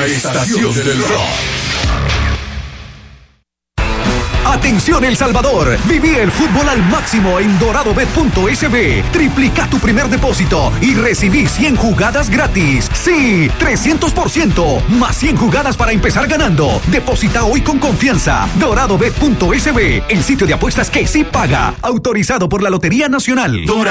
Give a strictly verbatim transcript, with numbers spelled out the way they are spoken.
La estación del rock. Atención El Salvador, viví el fútbol al máximo en doradobet punto es be. Triplica tu primer depósito y recibí cien jugadas gratis. Sí, trescientos por ciento, más cien jugadas para empezar ganando. Deposita hoy con confianza. doradobet punto es be, el sitio de apuestas que sí paga. Autorizado por la Lotería Nacional. Dora.